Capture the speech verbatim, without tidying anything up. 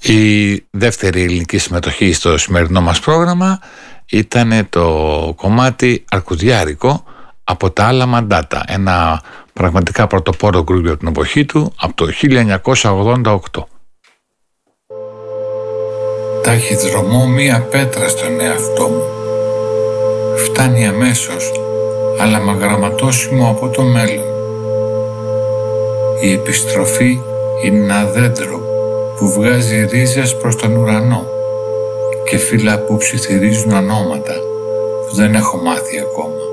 Η δεύτερη ελληνική συμμετοχή στο σημερινό μας πρόγραμμα ήταν το κομμάτι αρκουδιάρικο από τα άλλα μαντάτα, ένα πραγματικά πρωτοπόρο γκρουπ από την εποχή του από το χίλια εννιακόσια ογδόντα οκτώ. Ταχυδρομώ μία πέτρα στον εαυτό μου. Φτάνει αμέσως, αλλά μαγραμματώσιμο από το μέλλον. Η επιστροφή είναι ένα δέντρο που βγάζει ρίζες προς τον ουρανό και φύλλα που ψιθυρίζουν ονόματα που δεν έχω μάθει ακόμα.